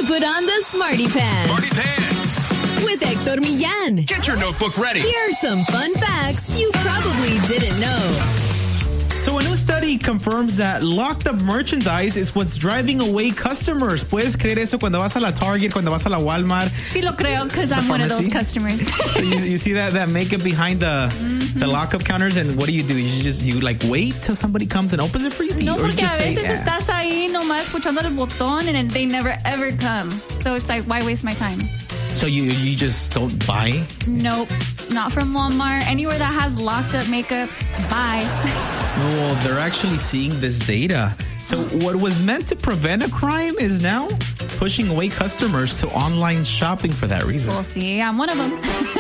to put on the Smarty Pants. Smarty Pants. With Hector Millán. Get your notebook ready. Here are some fun facts you probably didn't know. So a new study confirms that locked up merchandise is what's driving away customers. ¿Puedes creer eso cuando vas a la Target, cuando vas a la Walmart? Sí lo creo, because I'm one of those customers. So you see that makeup behind the lockup counters, and what do? You like wait till somebody comes and opens it for you? No, or porque just a veces estás ahí nomás escuchando el botón and they never ever come. So it's like, why waste my time? So you just don't buy? Nope, not from Walmart. Anywhere that has locked up makeup, bye. Well, they're actually seeing this data. So what was meant to prevent a crime is now pushing away customers to online shopping for that reason. We'll see. I'm one of them.